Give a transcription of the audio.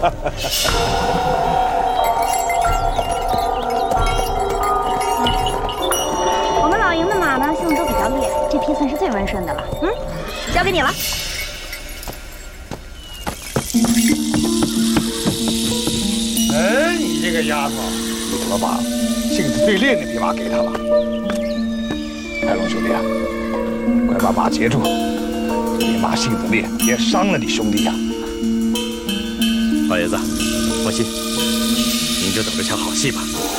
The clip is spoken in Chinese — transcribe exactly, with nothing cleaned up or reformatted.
我们老营的马呢，性子都比较烈，这匹算是最温顺的了。嗯，交给你了。 哎，你这个丫头，你怎么把性子最烈那匹马给他了？海龙兄弟啊，快把马截住！这匹马性子烈，别伤了你兄弟呀！ 老爷子，放心，您就等着瞧好戏吧。